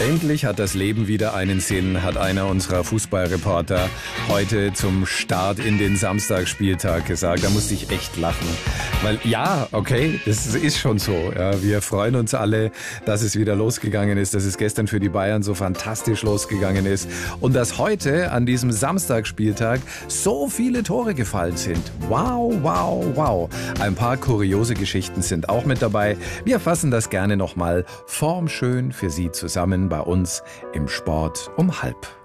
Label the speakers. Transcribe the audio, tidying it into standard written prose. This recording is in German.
Speaker 1: Endlich hat das Leben wieder einen Sinn, hat einer unserer Fußballreporter heute zum Start in den Samstagsspieltag gesagt. Da musste ich echt lachen. Weil ja, okay, das ist schon so. Ja, wir freuen uns alle, dass es wieder losgegangen ist, dass es gestern für die Bayern so fantastisch losgegangen ist und dass heute an diesem Samstagsspieltag so viele Tore gefallen sind. Wow, wow, wow. Ein paar kuriose Geschichten sind auch mit dabei. Wir fassen das gerne nochmal formschön für Sie zusammen bei uns im Sport um 12:30.